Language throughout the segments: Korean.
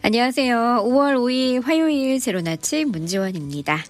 안녕하세요. 5월 5일 화요일 제로는 아침 문지원입니다.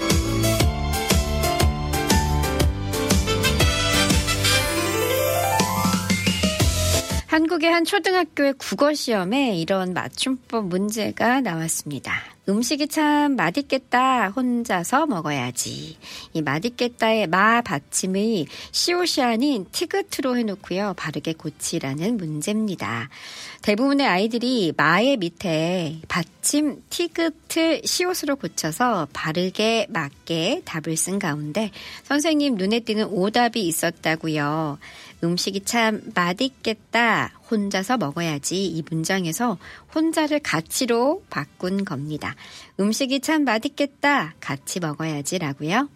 한국의 한 초등학교의 국어시험에 이런 맞춤법 문제가 나왔습니다. 음식이 참 맛있겠다. 혼자서 먹어야지. 이 맛있겠다의 마 받침의 시옷이 아닌 티귿으로 해놓고요. 바르게 고치라는 문제입니다. 대부분의 아이들이 마의 밑에 받침 티귿을 시옷으로 고쳐서 바르게 맞게 답을 쓴 가운데 선생님 눈에 띄는 오답이 있었다고요. 음식이 참 맛있겠다. 혼자서 먹어야지. 이 문장에서 혼자를 가치로 바꾼 겁니다. 음식이 참 맛있겠다. 같이 먹어야지라고요.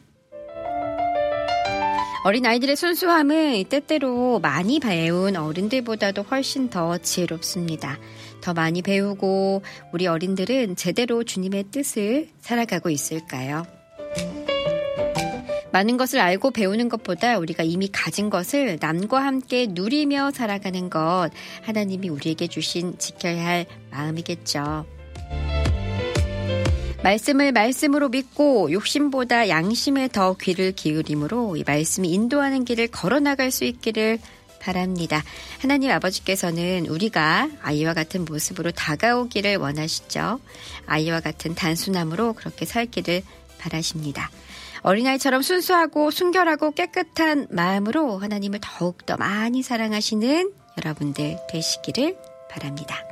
어린아이들의 순수함은 때때로 많이 배운 어른들보다도 훨씬 더 지혜롭습니다. 더 많이 배우고 우리 어린들은 제대로 주님의 뜻을 살아가고 있을까요? 많은 것을 알고 배우는 것보다 우리가 이미 가진 것을 남과 함께 누리며 살아가는 것, 하나님이 우리에게 주신 지켜야 할 마음이겠죠. 말씀을 말씀으로 믿고 욕심보다 양심에 더 귀를 기울임으로 이 말씀이 인도하는 길을 걸어나갈 수 있기를 바랍니다. 하나님 아버지께서는 우리가 아이와 같은 모습으로 다가오기를 원하시죠. 아이와 같은 단순함으로 그렇게 살기를 바라십니다. 어린아이처럼 순수하고 순결하고 깨끗한 마음으로 하나님을 더욱더 많이 사랑하시는 여러분들 되시기를 바랍니다.